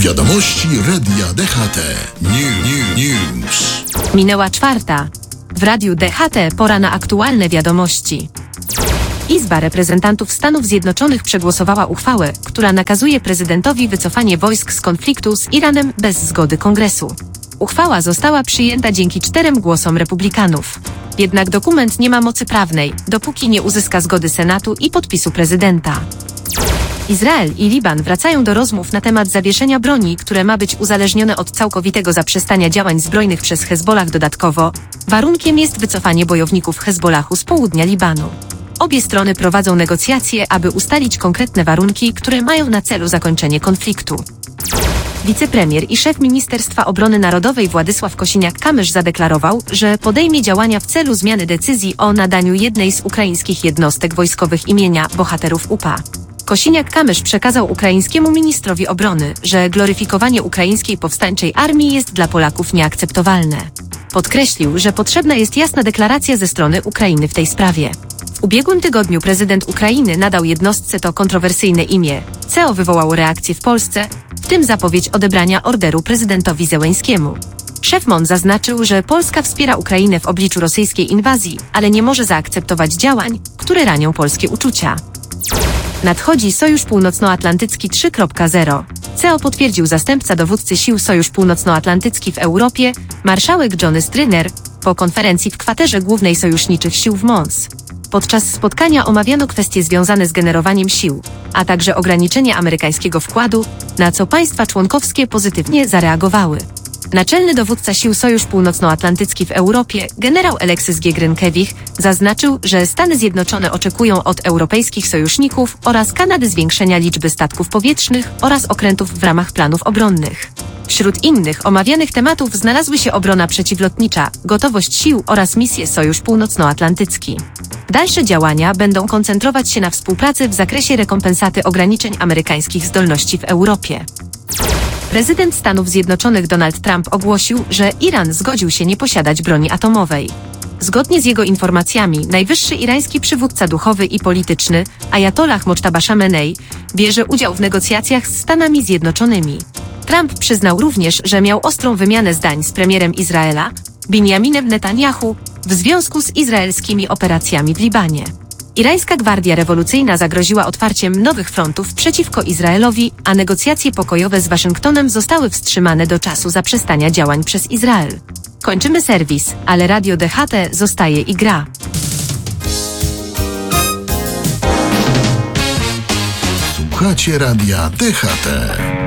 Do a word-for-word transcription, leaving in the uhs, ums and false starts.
Wiadomości Radia D H T. New, new, news. Minęła czwarta. W Radiu D H T pora na aktualne wiadomości. Izba Reprezentantów Stanów Zjednoczonych przegłosowała uchwałę, która nakazuje prezydentowi wycofanie wojsk z konfliktu z Iranem bez zgody Kongresu. Uchwała została przyjęta dzięki czterem głosom republikanów. Jednak dokument nie ma mocy prawnej, dopóki nie uzyska zgody Senatu i podpisu prezydenta. Izrael i Liban wracają do rozmów na temat zawieszenia broni, które ma być uzależnione od całkowitego zaprzestania działań zbrojnych przez Hezbollah. Dodatkowo, warunkiem jest wycofanie bojowników Hezbollahu z południa Libanu. Obie strony prowadzą negocjacje, aby ustalić konkretne warunki, które mają na celu zakończenie konfliktu. Wicepremier i szef Ministerstwa Obrony Narodowej Władysław Kosiniak-Kamysz zadeklarował, że podejmie działania w celu zmiany decyzji o nadaniu jednej z ukraińskich jednostek wojskowych imienia bohaterów U P A. Kosiniak-Kamysz przekazał ukraińskiemu ministrowi obrony, że gloryfikowanie ukraińskiej powstańczej armii jest dla Polaków nieakceptowalne. Podkreślił, że potrzebna jest jasna deklaracja ze strony Ukrainy w tej sprawie. W ubiegłym tygodniu prezydent Ukrainy nadał jednostce to kontrowersyjne imię, co wywołało reakcję w Polsce, w tym zapowiedź odebrania orderu prezydentowi Zełenskiemu. Szef M O N zaznaczył, że Polska wspiera Ukrainę w obliczu rosyjskiej inwazji, ale nie może zaakceptować działań, które ranią polskie uczucia. Nadchodzi Sojusz Północnoatlantycki trzy kropka zero. C O potwierdził zastępca dowódcy sił Sojusz Północnoatlantycki w Europie, marszałek Johnny Stryner, po konferencji w kwaterze głównej sojuszniczych sił w Mons. Podczas spotkania omawiano kwestie związane z generowaniem sił, a także ograniczenie amerykańskiego wkładu, na co państwa członkowskie pozytywnie zareagowały. Naczelny dowódca sił Sojusz Północnoatlantycki w Europie, generał Alexis G. Grynkewich, zaznaczył, że Stany Zjednoczone oczekują od europejskich sojuszników oraz Kanady zwiększenia liczby statków powietrznych oraz okrętów w ramach planów obronnych. Wśród innych omawianych tematów znalazły się obrona przeciwlotnicza, gotowość sił oraz misje Sojusz Północnoatlantycki. Dalsze działania będą koncentrować się na współpracy w zakresie rekompensaty ograniczeń amerykańskich zdolności w Europie. Prezydent Stanów Zjednoczonych Donald Trump ogłosił, że Iran zgodził się nie posiadać broni atomowej. Zgodnie z jego informacjami, najwyższy irański przywódca duchowy i polityczny, Ajatollah Mojtaba Khamenei, bierze udział w negocjacjach z Stanami Zjednoczonymi. Trump przyznał również, że miał ostrą wymianę zdań z premierem Izraela, Binjaminem Netanjahu, w związku z izraelskimi operacjami w Libanie. Irańska Gwardia Rewolucyjna zagroziła otwarciem nowych frontów przeciwko Izraelowi, a negocjacje pokojowe z Waszyngtonem zostały wstrzymane do czasu zaprzestania działań przez Izrael. Kończymy serwis, ale Radio D H T zostaje i gra. Słuchacie Radia D H T.